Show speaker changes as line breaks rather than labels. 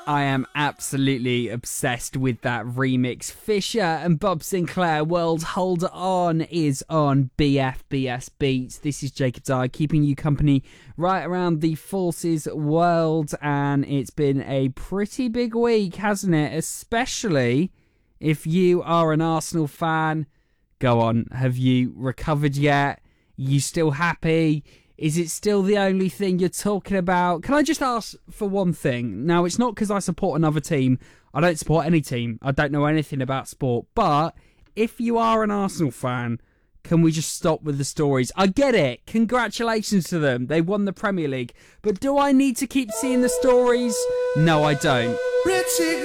I am absolutely obsessed with that remix. Fisher and Bob Sinclair, World Hold On, is on BFBS Beats. This is Jacob Dye, keeping you company right around the Forces world, and it's been a pretty big week, hasn't it? Especially if you are an Arsenal fan. Go on, have you recovered yet? You still happy? Is it still the only thing you're talking about? Can I just ask for one thing? Now, it's not because I support another team. I don't support any team. I don't know anything about sport. But if you are an Arsenal fan, can we just stop with the stories? I get it. Congratulations to them. They won the Premier League. But do I need to keep seeing the stories? No, I don't.